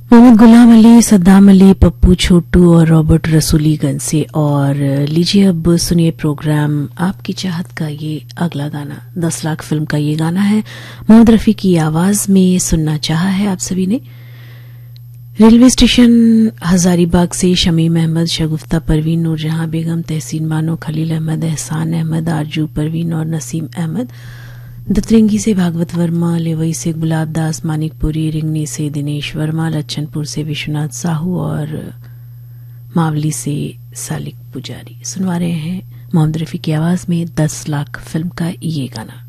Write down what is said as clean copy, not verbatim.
मोहम्मद गुलाम अली, सद्दाम अली, पप्पू छोटू और रॉबर्ट रसूलीगंज से। और लीजिए अब सुनिए प्रोग्राम आपकी चाहत का ये अगला गाना। 10 लाख फिल्म का ये गाना है, मोहम्मद रफी की आवाज में सुनना चाहा है आप सभी ने। रेलवे स्टेशन हजारीबाग से शमीम अहमद, शगुफ्ता परवीन, नूरजहां बेगम, तहसीन बानो, खलील अहमद, एहसान अहमद, आरजू परवीन और नसीम अहमद। दतरंगी से भागवत वर्मा, लेवई से गुलाब दास, मानिकपुरी, रिंगनी से दिनेश वर्मा, लच्छनपुर से विश्वनाथ साहू और मावली से सालिक पुजारी। सुनवा रहे हैं मोहम्मद रफी की आवाज में 10 लाख फिल्म का ये गाना।